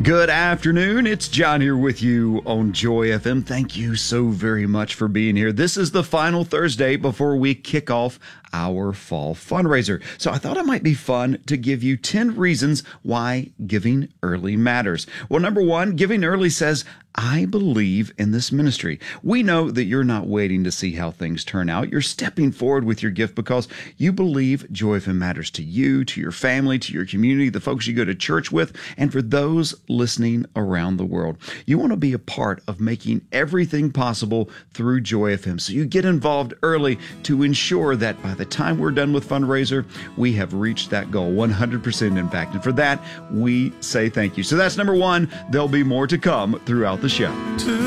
Good afternoon. It's John here with you on Joy FM. Thank you so very much for being here. This is the final Thursday before we kick off our fall fundraiser. So I thought it might be fun to give you 10 reasons why giving early matters. Well, number one, giving early says, I believe in this ministry. We know that you're not waiting to see how things turn out. You're stepping forward with your gift because you believe Joy FM matters to you, to your family, to your community, the folks you go to church with, and for those listening around the world. You want to be a part of making everything possible through Joy FM. So you get involved early to ensure that by the time we're done with fundraiser, we have reached that goal 100% impact. And for that, we say thank you. So that's number one. There'll be more to come throughout the show.